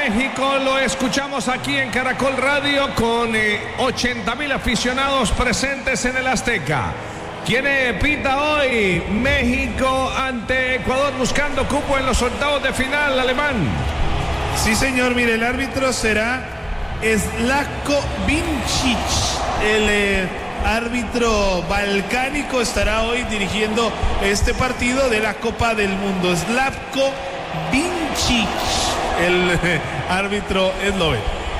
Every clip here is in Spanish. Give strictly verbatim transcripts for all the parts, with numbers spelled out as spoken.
México lo escuchamos aquí en Caracol Radio con eh, ochenta mil aficionados presentes en el Azteca. ¿Quién pita hoy? México ante Ecuador buscando cupo en los octavos de final, Alemán. Sí, señor, mire, el árbitro será Zlatko Vincic, el eh, árbitro balcánico estará hoy dirigiendo este partido de la Copa del Mundo. Zlatko Vincic, el eh, árbitro esloveno.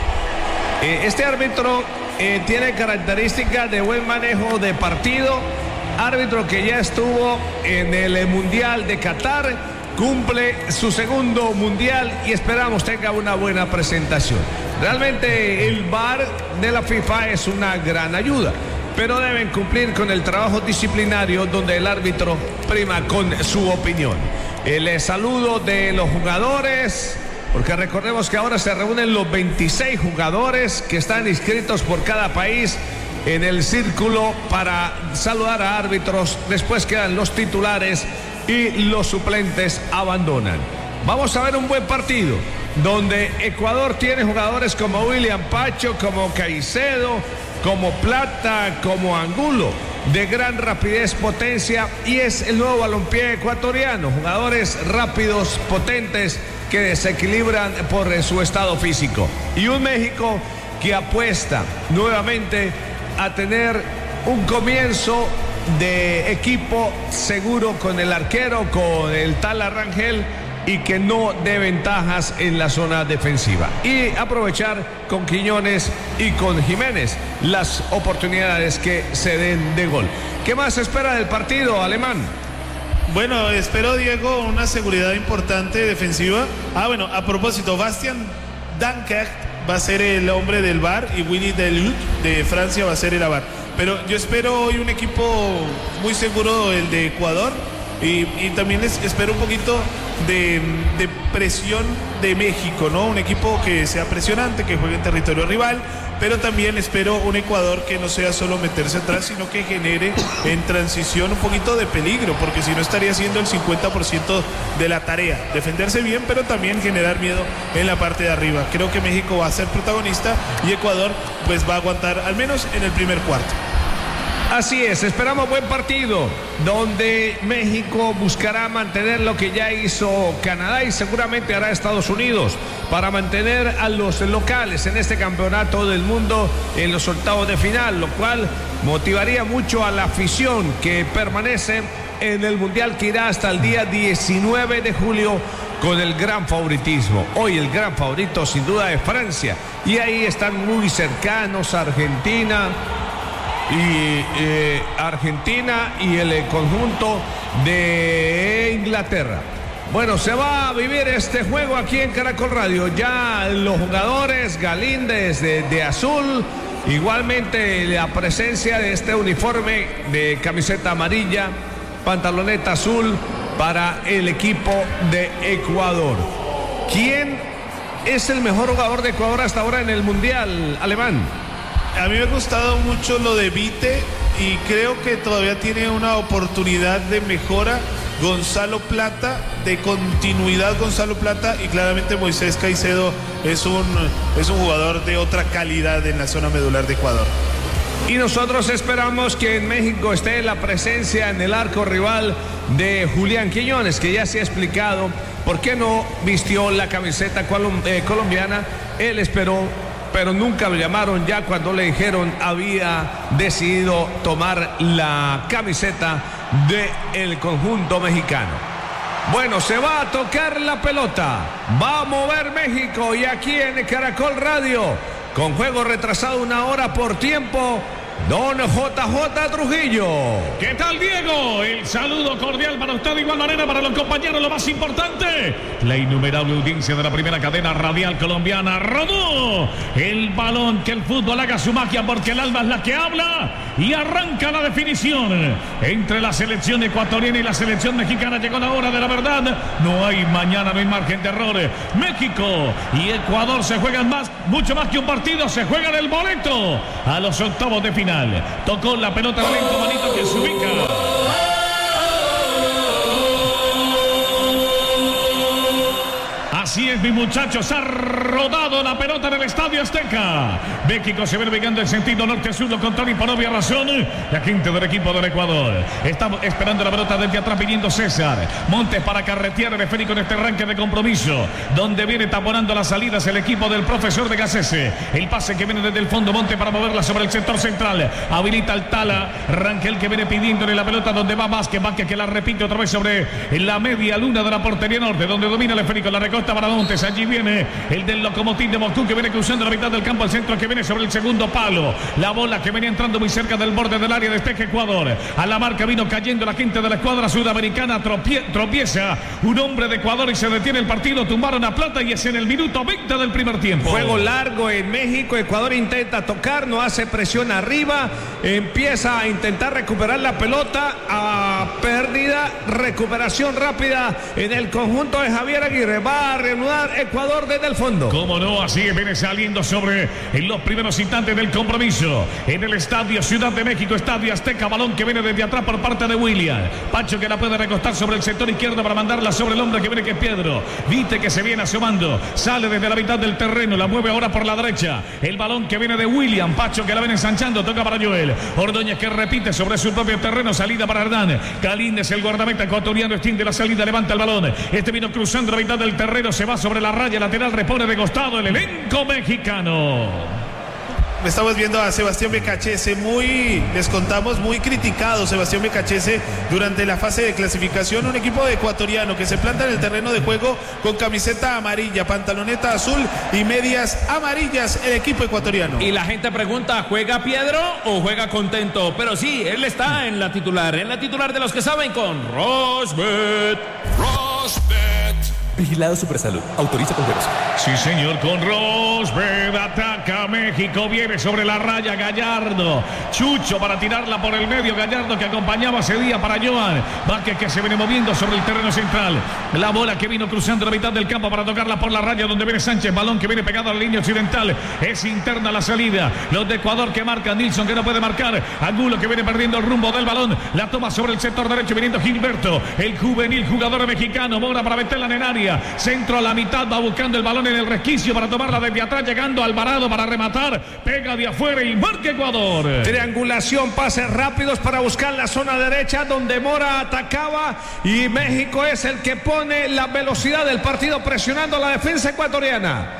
Eh, este árbitro eh, tiene características de buen manejo de partido, árbitro que ya estuvo en el Mundial de Qatar, cumple su segundo Mundial y esperamos tenga una buena presentación. Realmente el V A R de la FIFA es una gran ayuda, pero deben cumplir con el trabajo disciplinario donde el árbitro prima con su opinión. El saludo de los jugadores, porque recordemos que ahora se reúnen los veintiséis jugadores que están inscritos por cada país en el círculo para saludar a árbitros. Después quedan los titulares y los suplentes abandonan. Vamos a ver un buen partido donde Ecuador tiene jugadores como William Pacho, como Caicedo, como Plata, como Angulo, de gran rapidez, potencia, y es el nuevo balompié ecuatoriano, jugadores rápidos, potentes, que desequilibran por su estado físico. Y un México que apuesta nuevamente a tener un comienzo de equipo seguro con el arquero, con el Tala Rangel, y que no dé ventajas en la zona defensiva. Y aprovechar con Quiñones y con Jiménez las oportunidades que se den de gol. ¿Qué más espera del partido, Alemán? Bueno, espero, Diego, una seguridad importante defensiva. Ah, bueno, a propósito, Bastian Dankert va a ser el hombre del V A R y Willy Deluc de Francia va a ser el A V A R. Pero yo espero hoy un equipo muy seguro, el de Ecuador, y, y también les espero un poquito de, de presión de México, ¿no? Un equipo que sea presionante, que juegue en territorio rival, pero también espero un Ecuador que no sea solo meterse atrás, sino que genere en transición un poquito de peligro, porque si no estaría haciendo el cincuenta por ciento de la tarea, defenderse bien, pero también generar miedo en la parte de arriba. Creo que México va a ser protagonista y Ecuador pues va a aguantar al menos en el primer cuarto. Así es, esperamos buen partido donde México buscará mantener lo que ya hizo Canadá y seguramente hará Estados Unidos para mantener a los locales en este campeonato del mundo en los octavos de final, lo cual motivaría mucho a la afición que permanece en el Mundial que irá hasta el día diecinueve de julio con el gran favoritismo. Hoy el gran favorito sin duda es Francia y ahí están muy cercanos Argentina y eh, Argentina y el eh, conjunto de Inglaterra. Bueno, se va a vivir este juego aquí en Caracol Radio. Ya los jugadores Galíndez de, de azul, igualmente la presencia de este uniforme de camiseta amarilla, pantaloneta azul para el equipo de Ecuador. ¿Quién es el mejor jugador de Ecuador hasta ahora en el Mundial, Alemán? A mí me ha gustado mucho lo de Vite y creo que todavía tiene una oportunidad de mejora Gonzalo Plata, de continuidad Gonzalo Plata, y claramente Moisés Caicedo es un, es un jugador de otra calidad en la zona medular de Ecuador. Y nosotros esperamos que en México esté la presencia en el arco rival de Julián Quiñones, que ya se ha explicado por qué no vistió la camiseta colom- eh, colombiana. Él esperó, pero nunca lo llamaron ya cuando le dijeron había decidido tomar la camiseta del conjunto mexicano. Bueno, se va a tocar la pelota, va a mover México y aquí en Caracol Radio, con juego retrasado una hora por tiempo, don J J Trujillo. ¿Qué tal, Diego? El saludo cordial para usted, de igual manera para los compañeros. Lo más importante, la innumerable audiencia de la primera cadena radial colombiana. Rodó el balón, que el fútbol haga su magia, porque el alma es la que habla. Y arranca la definición entre la selección ecuatoriana y la selección mexicana. Llegó la hora de la verdad. No hay mañana, no hay margen de error. México y Ecuador se juegan más, mucho más que un partido. Se juegan el boleto a los octavos de final. Tocó la pelota lento, manito, que se ubica. Así es, mi muchachos, ha rodado la pelota en el Estadio Azteca. México se ve ubicando en sentido norte-sur, lo contrario por obvia razón. La gente del equipo del Ecuador está esperando la pelota desde atrás, pidiendo César Montes para carretear el esférico en este arranque de compromiso, donde viene taponando las salidas el equipo del profesor de Gacese. El pase que viene desde el fondo, Montes para moverla sobre el sector central. Habilita al Tala, Rangel que viene pidiéndole la pelota donde va Vázquez. Vázquez que la repite otra vez sobre la media luna de la portería norte, donde domina el esférico, la recosta para Montes. Allí viene el del Lokomotiv de Moscú que viene cruzando la mitad del campo, al centro que viene sobre el segundo palo. La bola que venía entrando muy cerca del borde del área de este Ecuador. A la marca vino cayendo la gente de la escuadra sudamericana. Tropie, tropieza un hombre de Ecuador y se detiene el partido. Tumbaron a Plata y es en el minuto veinte del primer tiempo. Juego largo en México. Ecuador intenta tocar, no hace presión arriba. Empieza a intentar recuperar la pelota. A pérdida, recuperación rápida en el conjunto de Javier Aguirre. Va a reanudar Ecuador desde el fondo. Cómo no, así viene saliendo sobre en los primeros instantes del compromiso. En el estadio Ciudad de México, Estadio Azteca, balón que viene desde atrás por parte de William. Pacho que la puede recostar sobre el sector izquierdo para mandarla sobre el hombre que viene, que es Pedro. Vite que se viene asomando, sale desde la mitad del terreno, la mueve ahora por la derecha. El balón que viene de William. Pacho que la viene ensanchando, toca para Joel. Ordóñez que repite sobre su propio terreno, salida para Hernán. Galíndez, el guardameta ecuatoriano, extiende la salida, levanta el balón. Este vino cruzando la mitad del terreno, se va sobre la raya lateral, repone de costado el elenco mexicano. Estamos viendo a Sebastián Becachese, muy, les contamos, muy criticado Sebastián Becachese durante la fase de clasificación. Un equipo ecuatoriano que se planta en el terreno de juego con camiseta amarilla, pantaloneta azul y medias amarillas, el equipo ecuatoriano. Y la gente pregunta, ¿juega Piedro o juega Contento? Pero sí, él está en la titular, en la titular de los que saben con Rosbet. Rosbet. Vigilado Supersalud. Autoriza con juegos. Sí, señor, con Rosbet. Ataca México. Viene sobre la raya Gallardo. Chucho para tirarla por el medio. Gallardo que acompañaba ese día para Joan. Vázquez que se viene moviendo sobre el terreno central. La bola que vino cruzando la mitad del campo para tocarla por la raya donde viene Sánchez. Balón que viene pegado a la línea occidental. Es interna la salida. Los de Ecuador que marcan. Nilsson que no puede marcar. Angulo que viene perdiendo el rumbo del balón. La toma sobre el sector derecho viniendo Gilberto. El juvenil jugador mexicano. Mora para meterla en el área. Centro a la mitad, va buscando el balón en el resquicio para tomarla desde atrás, llegando Alvarado para rematar, pega de afuera y marca Ecuador. Triangulación, pases rápidos para buscar la zona derecha donde Mora atacaba y México es el que pone la velocidad del partido presionando a la defensa ecuatoriana.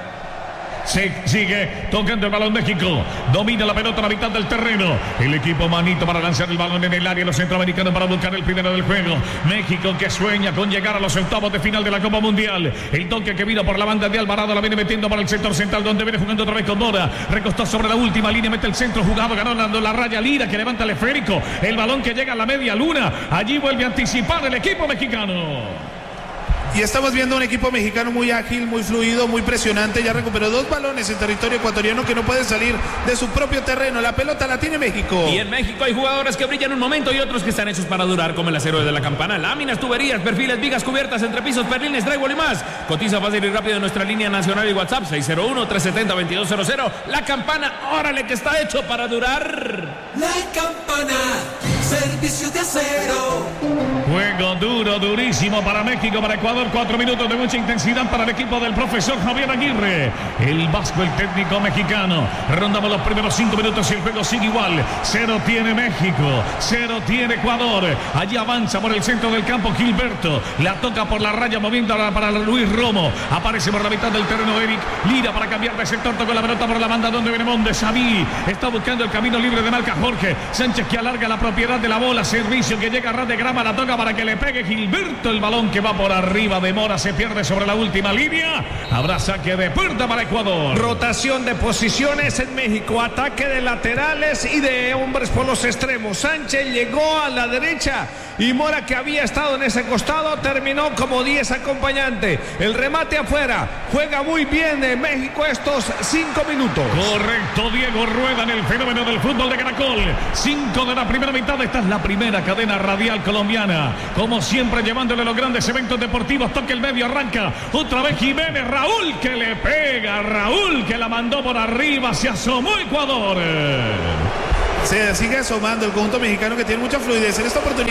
Se sigue tocando el balón México. Domina la pelota a la mitad del terreno. El equipo manito para lanzar el balón en el área. Los centroamericanos para buscar el primero del juego. México que sueña con llegar a los octavos de final de la Copa Mundial. El toque que vino por la banda de Alvarado la viene metiendo para el sector central donde viene jugando otra vez con Mora. Recostó sobre la última línea, mete el centro jugado, ganando la raya Lira que levanta el esférico. El balón que llega a la media luna. Allí vuelve a anticipar el equipo mexicano. Y estamos viendo un equipo mexicano muy ágil, muy fluido, muy presionante. Ya recuperó dos balones en territorio ecuatoriano que no pueden salir de su propio terreno. La pelota la tiene México. Y en México hay jugadores que brillan un momento y otros que están hechos para durar, como el acero de la campana, láminas, tuberías, perfiles, vigas, cubiertas, entrepisos, perlines, drywall y más. Cotiza fácil y rápido en nuestra línea nacional y WhatsApp seis cero uno, tres siete cero, veintidós cero cero. La campana, órale que está hecho para durar. La campana, servicio de acero. Juego duro, durísimo para México, para Ecuador. Cuatro minutos de mucha intensidad para el equipo del profesor Javier Aguirre. El vasco, el técnico mexicano. Rondamos los primeros cinco minutos y el juego sigue igual. Cero tiene México, cero tiene Ecuador. Allí avanza por el centro del campo Gilberto. La toca por la raya moviéndola para Luis Romo. Aparece por la mitad del terreno Eric Lira para cambiar de sector. Toca la pelota por la banda donde viene Montes. Xavi está buscando el camino libre de marca Jorge Sánchez que alarga la propiedad de la bola. Servicio que llega a ras de grama. La toca para que le pegue Gilberto. El balón que va por arriba de Mora se pierde sobre la última línea. Habrá saque de puerta para Ecuador. Rotación de posiciones en México. Ataque de laterales y de hombres por los extremos. Sánchez llegó a la derecha y Mora, que había estado en ese costado, terminó como diez acompañante. El remate afuera. Juega muy bien en México estos cinco minutos. Correcto, Diego Rueda en el fenómeno del fútbol de Caracol. Cinco de la primera mitad. Esta es la primera cadena radial colombiana. Como siempre, llevándole los grandes eventos deportivos. Toca el medio, arranca otra vez Jiménez. Raúl que le pega. Raúl que la mandó por arriba. Se asomó Ecuador. Se sigue asomando el conjunto mexicano que tiene mucha fluidez. En esta oportunidad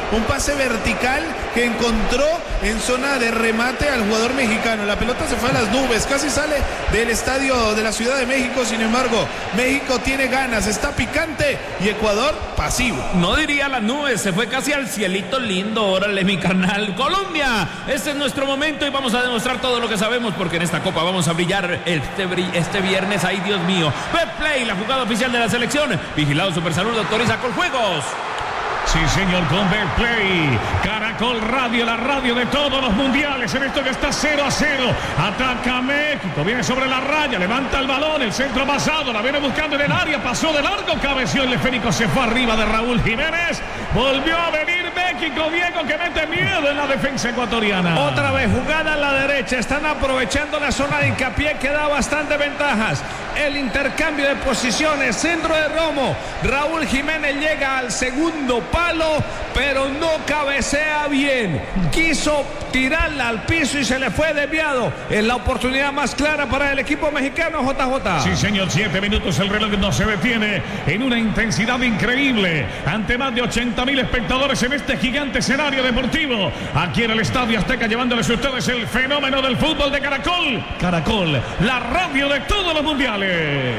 un pase vertical que encontró en zona de remate al jugador mexicano. La pelota se fue a las nubes, casi sale del estadio de la Ciudad de México. Sin embargo, México tiene ganas, está picante y Ecuador pasivo. No diría las nubes, se fue casi al cielito lindo. Órale, mi canal. Colombia, este es nuestro momento y vamos a demostrar todo lo que sabemos, porque en esta copa vamos a brillar este, este viernes. Ay, Dios mío. Betplay, la jugada oficial de la selección. Vigilado Supersalud, autoriza Coljuegos. Sí, señor, con Betplay. Caracol Radio, la radio de todos los mundiales. En esto que está cero a cero. Ataca México, viene sobre la raya, levanta el balón, el centro pasado, la viene buscando en el área, pasó de largo, cabeció el esférico, se fue arriba de Raúl Jiménez. Volvió a venir México, Diego, que mete miedo en la defensa ecuatoriana. Otra vez jugada a la derecha, están aprovechando la zona de hincapié que da bastante ventajas. El intercambio de posiciones, centro de Romo. Raúl Jiménez llega al segundo palo, pero no cabecea bien. Quiso tirarla al piso y se le fue desviado. Es la oportunidad más clara para el equipo mexicano, J J. Sí, señor, siete minutos, el reloj no se detiene en una intensidad increíble. Ante más de ochenta mil espectadores en este gigante escenario deportivo. Aquí en el Estadio Azteca, llevándoles a ustedes el fenómeno del fútbol de Caracol. Caracol, la radio de todos los mundiales.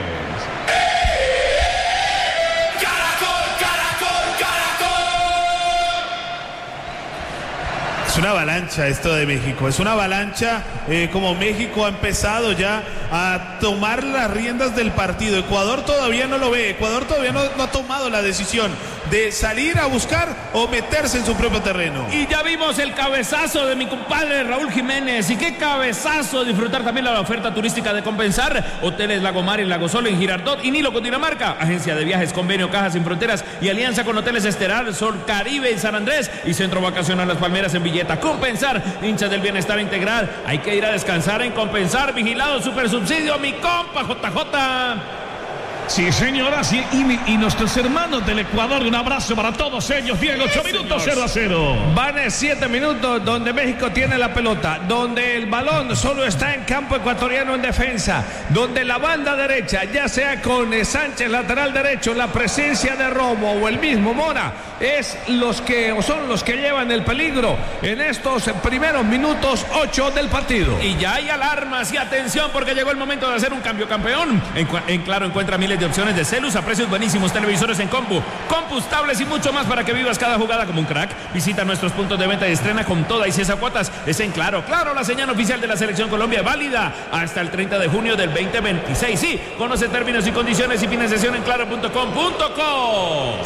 Es una avalancha esto de México, es una avalancha eh, como México ha empezado ya a tomar las riendas del partido. Ecuador todavía no lo ve, Ecuador todavía no, no ha tomado la decisión de salir a buscar o meterse en su propio terreno. Y ya vimos el cabezazo de mi compadre Raúl Jiménez. Y qué cabezazo, disfrutar también la oferta turística de Compensar. Hoteles Lagomar y Lagosol en Girardot y Nilo, Cundinamarca. Agencia de viajes, convenio Cajas Sin Fronteras y alianza con Hoteles Estelar, Sol Caribe en San Andrés y Centro Vacacional Las Palmeras en Villeta. Compensar, hinchas del bienestar integral. Hay que ir a descansar en Compensar. Vigilado super subsidio, mi compa J J. Sí, señoras, y, y, y nuestros hermanos del Ecuador, un abrazo para todos ellos. Diego, ocho minutos, cero a cero. Van a siete minutos donde México tiene la pelota, donde el balón solo está en campo ecuatoriano en defensa, donde la banda derecha, ya sea con Sánchez lateral derecho, la presencia de Romo o el mismo Mora, es los que o son los que llevan el peligro en estos primeros minutos ocho del partido. Y ya hay alarmas y atención, porque llegó el momento de hacer un cambio campeón. En, en Claro encuentra miles de opciones de celus a precios buenísimos, televisores en compu, compus, tablets y mucho más para que vivas cada jugada como un crack. Visita nuestros puntos de venta y estrena con toda y cesa cuotas. Es en Claro. Claro, la señal oficial de la Selección Colombia, válida hasta el treinta de junio del veinte veintiséis. Sí, conoce términos y condiciones y financiación en claro punto com punto co.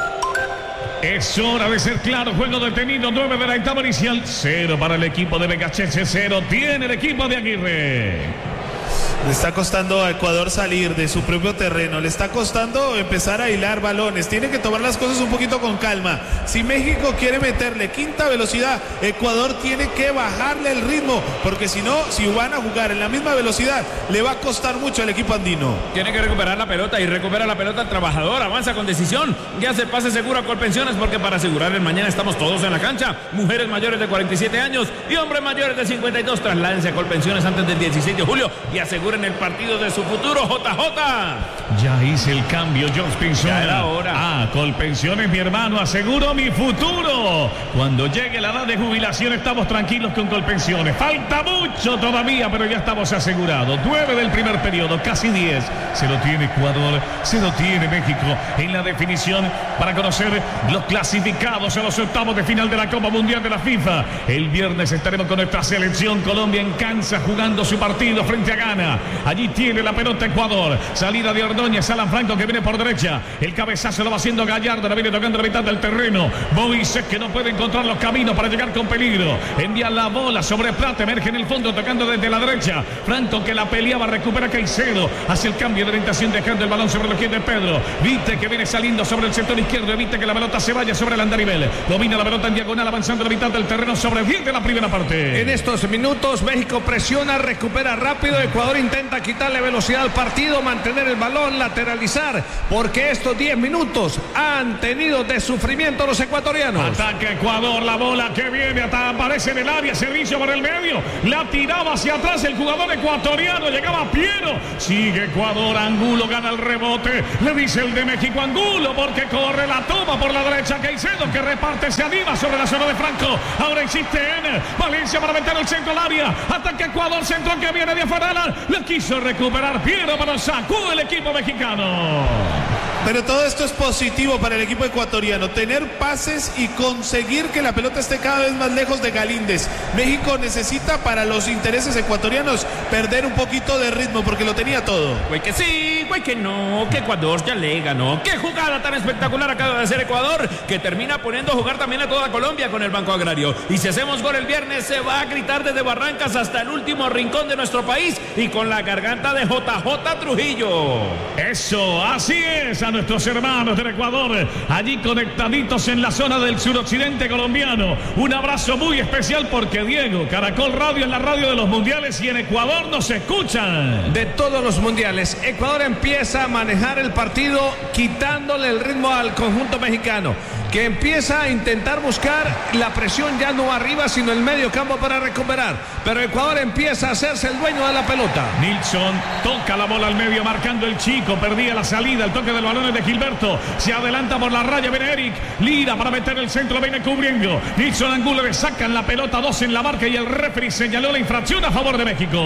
Es hora de ser Claro, juego detenido, nueve de la etapa inicial, cero para el equipo de Becacheche, cero tiene el equipo de Aguirre. Le está costando a Ecuador salir de su propio terreno, le está costando empezar a hilar balones, tiene que tomar las cosas un poquito con calma. Si México quiere meterle quinta velocidad, Ecuador tiene que bajarle el ritmo, porque si no, si van a jugar en la misma velocidad, le va a costar mucho al equipo andino. Tiene que recuperar la pelota y recupera la pelota el trabajador, avanza con decisión, ya hace pase seguro a Colpensiones, porque para asegurar el mañana estamos todos en la cancha. Mujeres mayores de cuarenta y siete años y hombres mayores de cincuenta y dos, trasládense a Colpensiones antes del dieciséis de julio y aseguren el partido de su futuro. J J. Ya hice el cambio, Jones Pinzón. Ya era hora. Ah, Colpensiones, mi hermano, aseguro mi futuro. Cuando llegue la edad de jubilación estamos tranquilos con Colpensiones. Falta mucho todavía, pero ya estamos asegurados. Nueve del primer periodo, casi diez. Se lo tiene Ecuador, se lo tiene México en la definición para conocer los clasificados a los octavos de final de la Copa Mundial de la FIFA. El viernes estaremos con nuestra selección Colombia en Kansas jugando su partido frente a Ghana. Allí tiene la pelota Ecuador. Salida de Ordóñez, Alan Franco que viene por derecha. El cabezazo lo va haciendo Gallardo, la viene tocando la mitad del terreno. Moisés que no puede encontrar los caminos para llegar con peligro. Envía la bola sobre Plata, emerge en el fondo tocando desde la derecha. Franco que la peleaba, recupera Caicedo. Hace el cambio de orientación dejando el balón sobre los pies de Pedro. Vite que viene saliendo sobre el sector izquierdo. Evita que la pelota se vaya sobre el andarivel. Domina la pelota en diagonal avanzando la mitad del terreno sobre el fin de la primera parte. En estos minutos México presiona, recupera rápido. Ecuador intenta intenta quitarle velocidad al partido, mantener el balón, lateralizar, porque estos diez minutos han tenido de sufrimiento los ecuatorianos. Ataque Ecuador, la bola que viene, hasta aparece en el área, servicio por el medio, la tiraba hacia atrás el jugador ecuatoriano, llegaba Piero, sigue Ecuador, Angulo gana el rebote, le dice el de México Angulo, porque corre la toma por la derecha, Caicedo que reparte, se anima sobre la zona de Franco, ahora insiste en Valencia para meter el centro al área, ataque Ecuador, centro que viene de afuera, le quiso recuperar Piero, pero sacó el equipo mexicano. Pero todo esto es positivo para el equipo ecuatoriano, tener pases y conseguir que la pelota esté cada vez más lejos de Galíndez. México necesita, para los intereses ecuatorianos, perder un poquito de ritmo porque lo tenía todo. Güey que sí, güey que no, que Ecuador ya le ganó. Qué jugada tan espectacular acaba de hacer Ecuador, que termina poniendo a jugar también a toda Colombia con el Banco Agrario. Y si hacemos gol el viernes, se va a gritar desde Barrancas hasta el último rincón de nuestro país y con la garganta de J J Trujillo. Eso, así es, a nuestros hermanos del Ecuador, allí conectaditos en la zona del suroccidente colombiano. Un abrazo muy especial porque Diego, Caracol Radio es la radio de los mundiales y en Ecuador nos escuchan. De todos los mundiales, Ecuador empieza a manejar el partido quitándole el ritmo al conjunto mexicano, que empieza a intentar buscar la presión ya no arriba, sino el medio campo para recuperar. Pero Ecuador empieza a hacerse el dueño de la pelota. Nilsson toca la bola al medio, marcando el chico, perdía la salida, el toque del balón es de Gilberto, se adelanta por la raya, viene Eric Lira para meter el centro, viene cubriendo. Nilsson, Angulo le sacan la pelota, dos en la marca y el referee señaló la infracción a favor de México.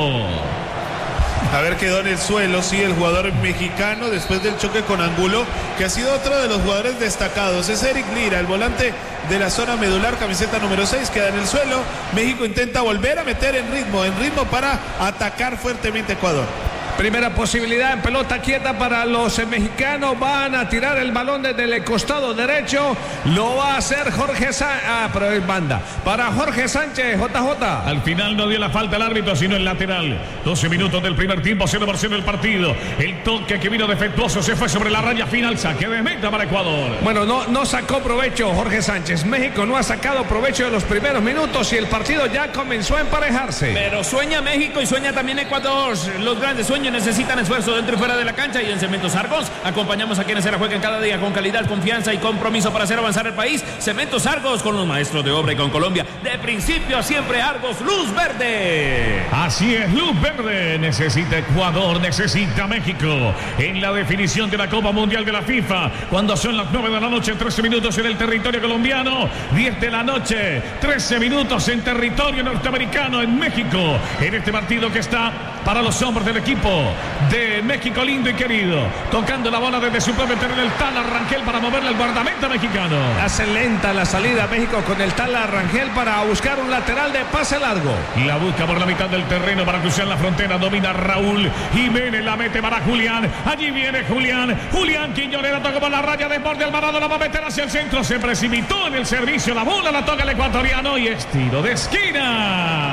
A ver, quedó en el suelo, sí, el jugador mexicano después del choque con Angulo, que ha sido otro de los jugadores destacados. Es Eric Lira, el volante de la zona medular, camiseta número seis, queda en el suelo. México intenta volver a meter en ritmo, en ritmo para atacar fuertemente a Ecuador. Primera posibilidad en pelota quieta para los mexicanos. Van a tirar el balón desde el costado derecho. Lo va a hacer Jorge Sánchez. Ah, pero es banda. Para Jorge Sánchez, J J. Al final no dio la falta el árbitro, sino el lateral. doce minutos del primer tiempo, cero por cero el partido. El toque que vino defectuoso se fue sobre la raya final. Saque de meta para Ecuador. Bueno, no, no sacó provecho Jorge Sánchez. México no ha sacado provecho de los primeros minutos y el partido ya comenzó a emparejarse. Pero sueña México y sueña también Ecuador. Los grandes sueños necesitan esfuerzo dentro y fuera de la cancha, y en Cementos Argos acompañamos a quienes se la juegan cada día con calidad, confianza y compromiso para hacer avanzar el país. Cementos Argos, con los maestros de obra y con Colombia de principio a siempre. Argos, luz verde. Así es, luz verde. Necesita Ecuador, necesita México en la definición de la Copa Mundial de la FIFA, cuando son las nueve de la noche, trece minutos en el territorio colombiano, diez de la noche, trece minutos en territorio norteamericano, en México, en este partido que está para los hombres del equipo de México lindo y querido, tocando la bola desde su propio terreno el Tala Rangel para moverle al guardameta mexicano. Hace lenta la salida México con el Tala Rangel para buscar un lateral de pase largo. La busca por la mitad del terreno para cruzar la frontera, domina Raúl Jiménez, la mete para Julián, allí viene Julián, Julián Quiñonera toca por la raya, desborde Alvarado, la va a meter hacia el centro, se precipitó en el servicio, la bola la toca el ecuatoriano y es tiro de esquina.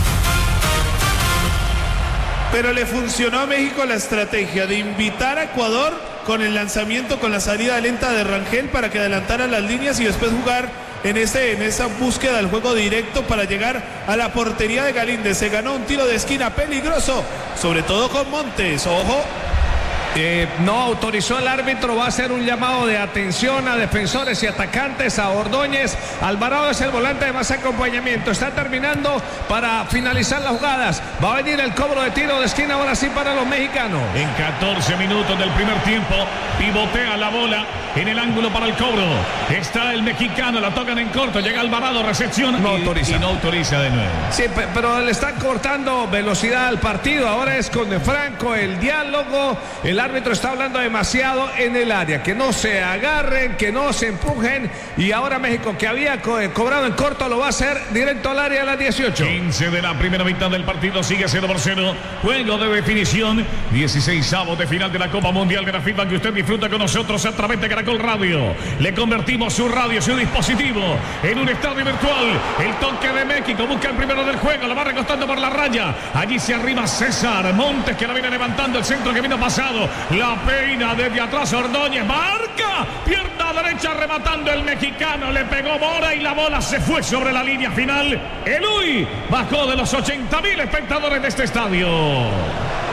Pero le funcionó a México la estrategia de invitar a Ecuador con el lanzamiento, con la salida lenta de Rangel para que adelantara las líneas y después jugar en, ese, en esa búsqueda del juego directo para llegar a la portería de Galíndez. Se ganó un tiro de esquina peligroso, sobre todo con Montes. Ojo. Eh, no autorizó el árbitro, va a hacer un llamado de atención a defensores y atacantes, a Ordóñez. Alvarado es el volante de más acompañamiento, está terminando para finalizar las jugadas, va a venir el cobro de tiro de esquina ahora sí para los mexicanos. En catorce minutos del primer tiempo, pivotea la bola en el ángulo para el cobro, está el mexicano, la tocan en corto, llega Alvarado, recepción no y, autoriza. y no autoriza de nuevo. Sí, pero le están cortando velocidad al partido, ahora es con Franco el diálogo, el árbitro está hablando demasiado en el área, que no se agarren, que no se empujen, y ahora México, que había co cobrado en corto, lo va a hacer directo al área a las dieciocho. quince de la primera mitad del partido, sigue cero por cero, juego de definición, dieciseisavos de final de la Copa Mundial de la FIFA, que usted disfruta con nosotros a través de Caracol Radio. Le convertimos su radio, su dispositivo en un estadio virtual. El toque de México, busca el primero del juego, lo va recostando por la raya, allí se arriba César Montes, que la viene levantando, el centro que vino pasado, la peina desde atrás Ordóñez, marca, pierna derecha rematando el mexicano, le pegó Mora y la bola se fue sobre la línea final. Eluy bajó de los ochenta mil espectadores de este estadio.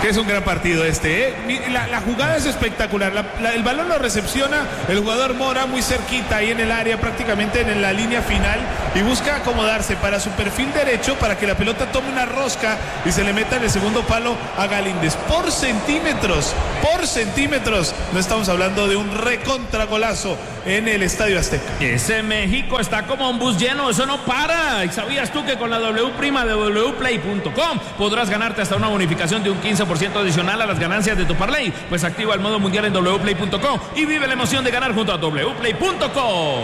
Que es un gran partido este, ¿eh? La, la jugada es espectacular. La, la, el balón lo recepciona el jugador Mora muy cerquita ahí en el área, prácticamente en la línea final, y busca acomodarse para su perfil derecho para que la pelota tome una rosca y se le meta en el segundo palo a Galíndez. Por centímetros, por centímetros. No estamos hablando de un recontragolazo en el Estadio Azteca. Ese México está como un bus lleno, eso no para. ¿Y sabías tú que con la W prima de w play punto com podrás ganarte hasta una bonificación de un quince por ciento adicional a las ganancias de tu parlay? Pues activa el modo mundial en w play punto com y vive la emoción de ganar junto a w play punto com.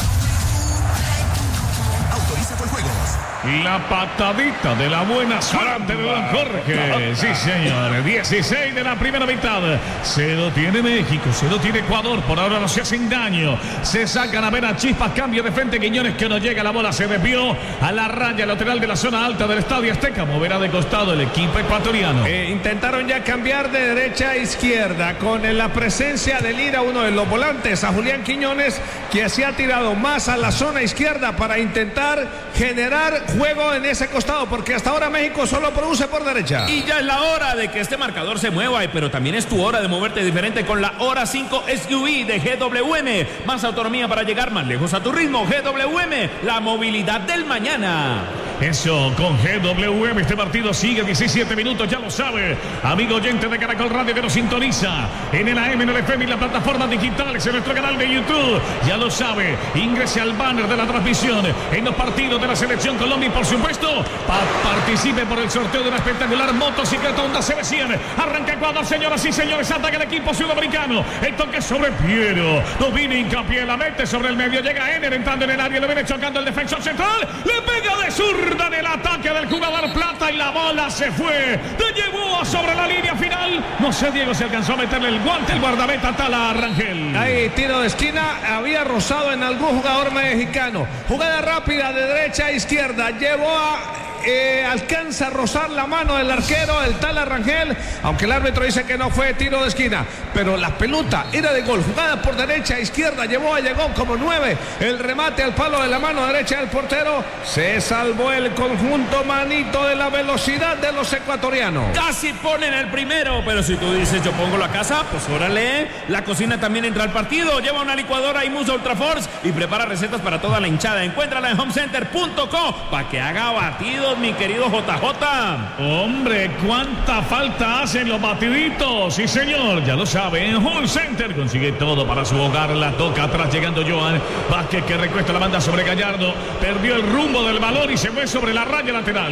Autoriza por juegos. La patadita de la buena suerte de don Jorge. Sí, señor. dieciséis de la primera mitad. Se lo tiene México, se lo tiene Ecuador. Por ahora no se hacen daño. Se sacan a ver a Chispas. Cambio de frente. Quiñones que no llega. La bola se desvió a la raya lateral de la zona alta del Estadio Azteca. Moverá de costado el equipo ecuatoriano. Eh, intentaron ya cambiar de derecha a izquierda con la presencia de Lira, uno de los volantes, a Julián Quiñones, que se ha tirado más a la zona izquierda para intentar generar juego en ese costado, porque hasta ahora México solo produce por derecha. Y ya es la hora de que este marcador se mueva, pero también es tu hora de moverte diferente con la Hora cinco S U V de G W M. Más autonomía para llegar más lejos a tu ritmo. G W M, la movilidad del mañana. Eso, con G W M, este partido sigue diecisiete minutos, ya lo sabe. Amigo oyente de Caracol Radio que nos sintoniza en el A M, en el F M y las plataformas digitales, en nuestro canal de YouTube. Ya lo sabe, ingrese al banner de la transmisión en los partidos de la Selección Colombia y por supuesto, pa participe por el sorteo de una espectacular motocicleta Honda C B cien. Arranca Ecuador, señoras y señores, ataca el equipo sudamericano. El toque sobre Piero, domina hincapié, la mete sobre el medio, llega Ener entrando en el área, le viene chocando el defensor central, le pega de sur en el ataque del jugador Plata y la bola se fue, te llevó sobre la línea final. No sé, Diego, si alcanzó a meterle el guante el guardameta Tala Rangel. Ahí tiro de esquina, había rozado en algún jugador mexicano. Jugada rápida de derecha a izquierda, llevó a Eh, alcanza a rozar la mano del arquero, el Tala Rangel, aunque el árbitro dice que no fue tiro de esquina, pero la pelota era de gol. Jugada por derecha a izquierda, llevó a llegó como nueve, el remate al palo de la mano derecha del portero. Se salvó el conjunto manito de la velocidad de los ecuatorianos. Casi ponen el primero, pero si tú dices yo pongo la casa, pues órale. La cocina también entra al partido, lleva una licuadora y Musa Ultra Force y prepara recetas para toda la hinchada. Encuéntrala en home center punto com para que haga batidos, mi querido J J. Hombre, cuánta falta hacen los batiditos. Sí, señor, ya lo sabe. En Home Center consigue todo para su hogar. La toca atrás llegando Johan Vázquez, que recuesta la banda sobre Gallardo. Perdió el rumbo del balón y se fue sobre la raya lateral.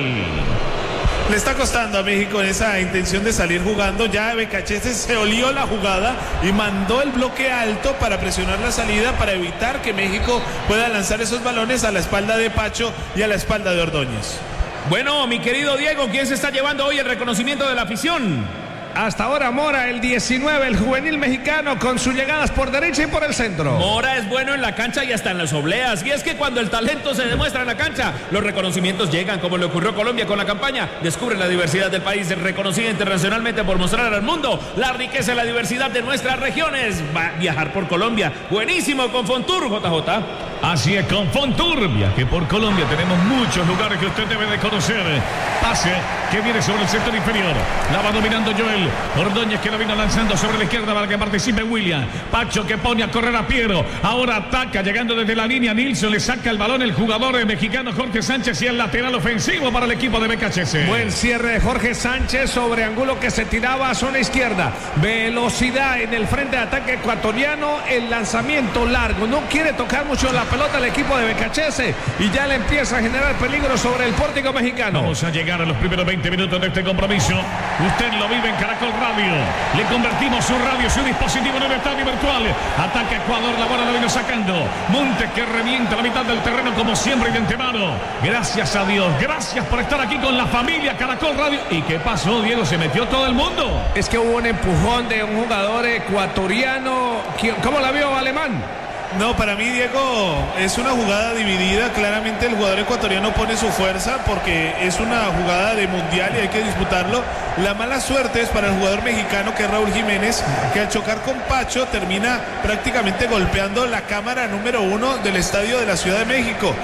Le está costando a México esa intención de salir jugando. Ya Becachese se olió la jugada y mandó el bloque alto para presionar la salida, para evitar que México pueda lanzar esos balones a la espalda de Pacho y a la espalda de Ordóñez. Bueno, mi querido Diego, ¿quién se está llevando hoy el reconocimiento de la afición? Hasta ahora Mora, el diecinueve, el juvenil mexicano, con sus llegadas por derecha y por el centro. Mora es bueno en la cancha y hasta en las obleas. Y es que cuando el talento se demuestra en la cancha, los reconocimientos llegan, como le ocurrió a Colombia con la campaña. Descubre la diversidad del país, reconocida internacionalmente por mostrar al mundo la riqueza y la diversidad de nuestras regiones. Va a viajar por Colombia. Buenísimo con Fontour, J J. Así es, con Fontour, viaje por Colombia. Tenemos muchos lugares que usted debe de conocer. Pase que viene sobre el sector inferior. La va dominando Joel. Ordóñez, que lo vino lanzando sobre la izquierda para que participe William. Pacho, que pone a correr a Piero. Ahora ataca, llegando desde la línea. Nilsson le saca el balón el jugador mexicano Jorge Sánchez y el lateral ofensivo para el equipo de Becachese. Buen cierre de Jorge Sánchez sobre Angulo, que se tiraba a zona izquierda. Velocidad en el frente de ataque ecuatoriano. El lanzamiento largo. No quiere tocar mucho la pelota el equipo de Becachese y ya le empieza a generar peligro sobre el pórtico mexicano. Vamos a llegar a los primeros veinte minutos de este compromiso. Usted lo vive en Caracol Radio. Le convertimos su radio, su dispositivo en un estadio virtual. Ataca Ecuador, la bola la vino sacando. Montes, que revienta la mitad del terreno como siempre y de antemano. Gracias a Dios, gracias por estar aquí con la familia Caracol Radio. ¿Y qué pasó, Diego? ¿Se metió todo el mundo? Es que hubo un empujón de un jugador ecuatoriano. ¿Cómo la vio, Alemán? No, para mí, Diego, es una jugada dividida. Claramente el jugador ecuatoriano pone su fuerza porque es una jugada de mundial y hay que disputarlo. La mala suerte es para el jugador mexicano, que es Raúl Jiménez, que al chocar con Pacho termina prácticamente golpeando la cámara número uno del estadio de la Ciudad de México.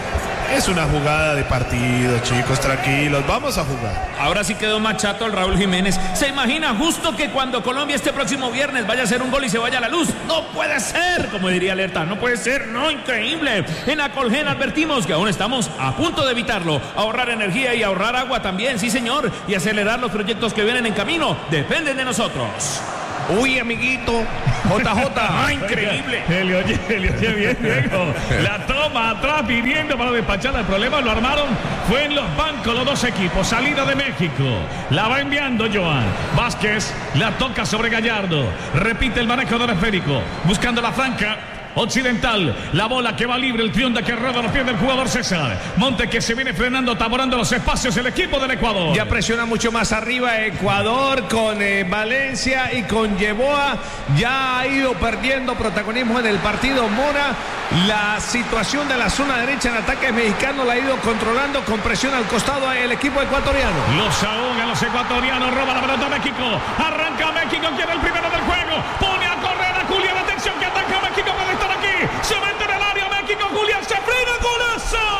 Es una jugada de partido, chicos, tranquilos, vamos a jugar. Ahora sí quedó más chato el Raúl Jiménez. ¿Se imagina justo que cuando Colombia este próximo viernes vaya a hacer un gol y se vaya a la luz? No puede ser, como diría Alerta, no puede ser, no, increíble. En Acolgen advertimos que aún estamos a punto de evitarlo. Ahorrar energía y ahorrar agua también, sí señor, y acelerar los proyectos que vienen en camino dependen de nosotros. Uy, amiguito, J J. ¡Ah, increíble! Le oye, le oye bien, Diego. La toma atrás viniendo para despachar. El problema lo armaron fue en los bancos los dos equipos. Salida de México. La va enviando Joan Vázquez. La toca sobre Gallardo. Repite el manejo del esférico. Buscando la franca occidental, la bola que va libre, el triunfo que roba los pies del jugador César Monte, que se viene frenando, taborando los espacios el equipo del Ecuador. Ya presiona mucho más arriba Ecuador con eh, Valencia y con Yeboah. Ya ha ido perdiendo protagonismo en el partido Mora. La situación de la zona derecha en ataques mexicanos la ha ido controlando con presión al costado el equipo ecuatoriano. Los ahogan los ecuatorianos, roba la pelota México, arranca México, quiere el primero del juego, pone a correr a Julián, atención que ataca México, puede estar aquí, se mete en el área México, Julián se frena, golazo.